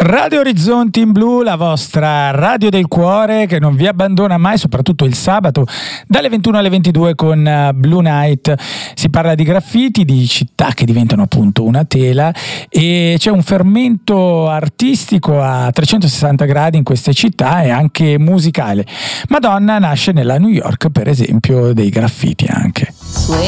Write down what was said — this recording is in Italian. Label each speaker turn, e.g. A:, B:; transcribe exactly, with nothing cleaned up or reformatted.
A: Radio Orizzonti in Blu, la vostra radio del cuore che non vi abbandona mai, soprattutto il sabato dalle ventuno alle ventidue con Blue Night. Si parla di graffiti, di città che diventano appunto una tela, e c'è un fermento artistico a trecentosessanta gradi in queste città e anche musicale. Madonna nasce nella New York, per esempio, dei graffiti anche.